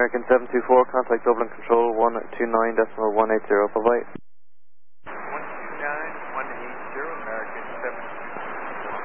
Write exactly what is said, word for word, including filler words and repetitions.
American seven two four, contact Dublin Control one two nine decimal one eight zero, bye-bye. one two nine one eight zero, American seven